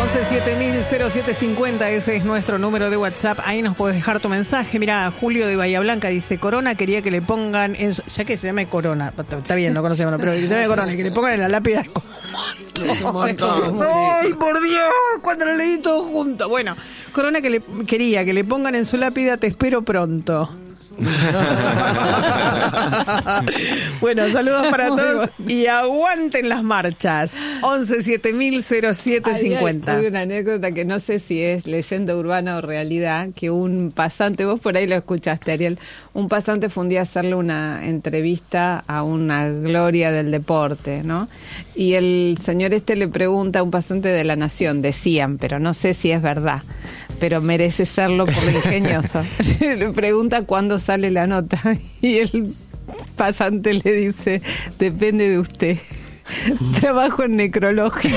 11700750, ese es nuestro número de WhatsApp. Ahí nos podés dejar tu mensaje. Mira, Julio de Bahía Blanca dice: Corona quería que le pongan en su... Ya que se llame Corona, está bien, no conocemos, pero que se llame Corona, que le pongan en la lápida. Es un montón. ¡Ay, por Dios! Cuando lo leí todo junto. Bueno, Corona quería que le pongan en su lápida: te espero pronto. Bueno, saludos para todos y aguanten las marchas. 11700750. Hay una anécdota que no sé si es leyenda urbana o realidad, que un pasante, vos por ahí lo escuchaste, Ariel, un pasante fue un día a hacerle una entrevista a una gloria del deporte, ¿no? Y el señor le pregunta a un pasante de La Nación, decían, pero no sé si es verdad, pero merece serlo por lo ingenioso. Le pregunta cuándo sale la nota y el pasante le dice: depende de usted. Trabajo en necrológico.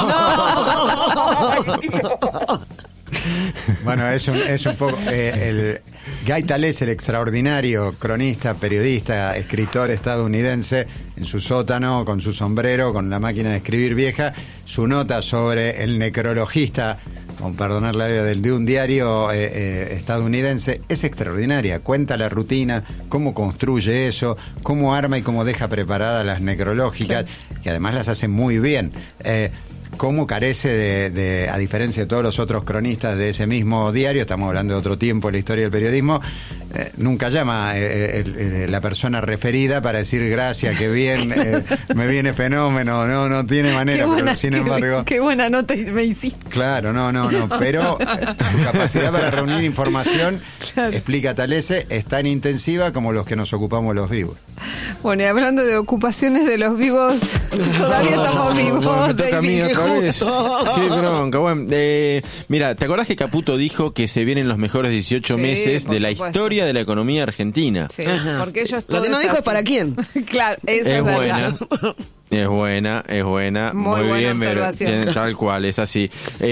Bueno, es un poco el Guy Tales, el extraordinario cronista, periodista, escritor estadounidense, en su sótano, con su sombrero, con la máquina de escribir vieja, su nota sobre el necrologista, con perdonar la vida de un diario estadounidense, es extraordinaria. Cuenta la rutina, cómo construye eso, cómo arma y cómo deja preparadas las necrológicas, que además las hace muy bien. Cómo carece de, a diferencia de todos los otros cronistas de ese mismo diario, estamos hablando de otro tiempo en la historia del periodismo, nunca llama la persona referida para decir: gracias, qué bien, me viene fenómeno, no tiene manera, pero sin embargo... Qué buena nota me hiciste. Claro, no, pero su capacidad para reunir información, claro, explica Talese, es tan intensiva como los que nos ocupamos los vivos. Bueno, y hablando de ocupaciones de los vivos, todavía estamos vivos. No, me toca a mí otra vez. Justo. Qué bronca. Bueno, mira, ¿te acordás que Caputo dijo que se vienen los mejores 18 meses de la historia de la economía argentina? Sí, porque ellos lo que no dijo es para quién. Claro, eso es buena. verdad. Es buena. Muy bien, pero tal cual, es así.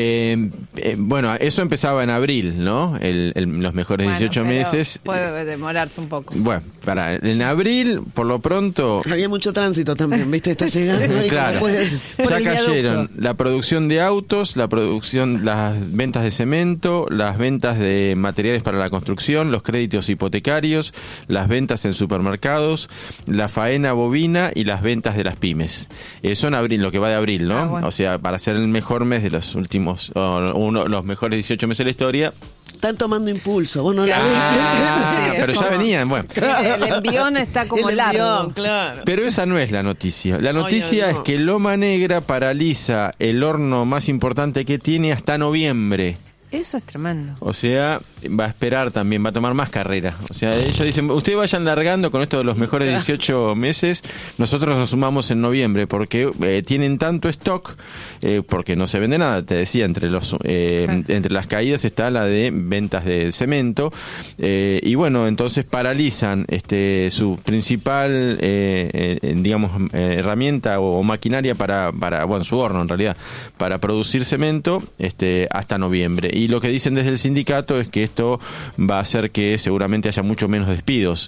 Bueno, eso empezaba en abril, ¿no? Los mejores 18 meses. Puede demorarse un poco. Bueno, en abril, por lo pronto... Había mucho tránsito también, ¿viste? Está llegando. Claro, ya cayeron la producción de autos, las ventas de cemento, las ventas de materiales para la construcción, los créditos hipotecarios, las ventas en supermercados, la faena bovina y las ventas de las pymes. Eso en abril, lo que va de abril, ¿no? Bueno. O sea, para ser el mejor mes de los últimos, los mejores 18 meses de la historia. Están tomando impulso, vos no la ves. Sí, pero ya venían, bueno. El envión está como largo. Claro. Pero esa no es la noticia. La noticia es que Loma Negra paraliza el horno más importante que tiene hasta noviembre. Eso es tremendo. O sea, va a esperar también, va a tomar más carrera. O sea, ellos dicen: ustedes vayan largando con esto de los mejores 18 meses, nosotros nos sumamos en noviembre, porque tienen tanto stock, porque no se vende nada. Te decía, entre las caídas está la de ventas de cemento, y bueno, entonces paralizan su principal, herramienta o maquinaria para su horno en realidad, para producir cemento, hasta noviembre. Y lo que dicen desde el sindicato es que esto va a hacer que seguramente haya mucho más despidos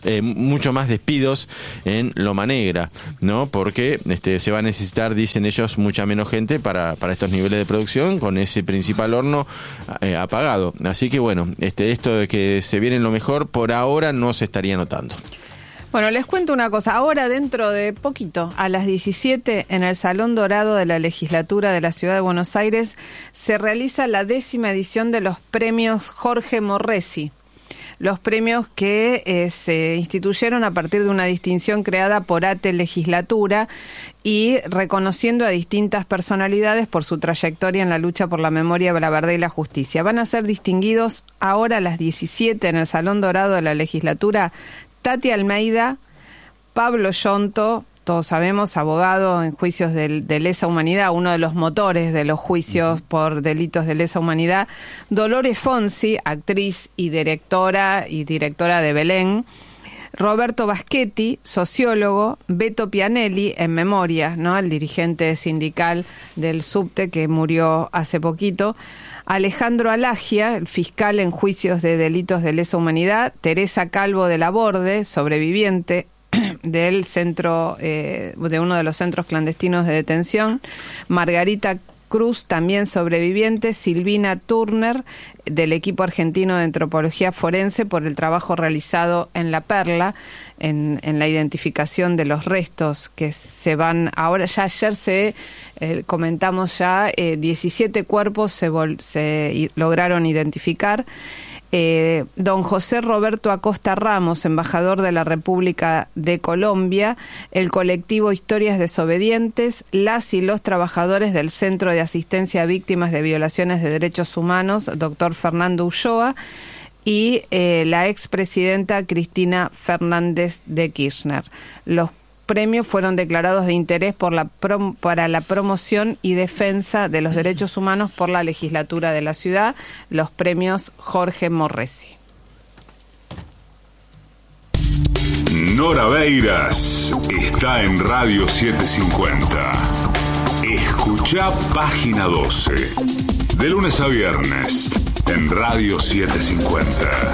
en Loma Negra, ¿no? Porque se va a necesitar, dicen ellos, mucha menos gente para estos niveles de producción con ese principal horno apagado. Así que bueno, esto de que se viene lo mejor por ahora no se estaría notando. Bueno, les cuento una cosa. Ahora, dentro de poquito, a las 17, en el Salón Dorado de la Legislatura de la Ciudad de Buenos Aires, se realiza la 10ª edición de los premios Jorge Morresi. Los premios que se instituyeron a partir de una distinción creada por ATE Legislatura y reconociendo a distintas personalidades por su trayectoria en la lucha por la memoria, la verdad y la justicia. Van a ser distinguidos ahora a las 17 en el Salón Dorado de la Legislatura Tati Almeida, Pablo Yonto, todos sabemos, abogado en juicios de lesa humanidad, uno de los motores de los juicios por delitos de lesa humanidad, Dolores Fonsi, actriz y directora de Belén, Roberto Baschetti, sociólogo, Beto Pianelli, en memoria, ¿no? El dirigente sindical del subte que murió hace poquito, Alejandro Alagia, el fiscal en juicios de delitos de lesa humanidad, Teresa Calvo de la Borde, sobreviviente del centro, de uno de los centros clandestinos de detención, Margarita Cruz, también sobreviviente, Silvina Turner, del equipo argentino de antropología forense, por el trabajo realizado en La Perla, en la identificación de los restos que se van. Ahora, ya ayer comentamos ya, 17 cuerpos se lograron identificar. Don José Roberto Acosta Ramos, embajador de la República de Colombia, el colectivo Historias Desobedientes, las y los trabajadores del Centro de Asistencia a Víctimas de Violaciones de Derechos Humanos, doctor Fernando Ulloa, y la expresidenta Cristina Fernández de Kirchner. Los premios fueron declarados de interés para la promoción y defensa de los derechos humanos por la legislatura de la ciudad, los premios Jorge Morresi. Nora Beiras está en Radio 750. Escuchá Página 12. De lunes a viernes en Radio 750.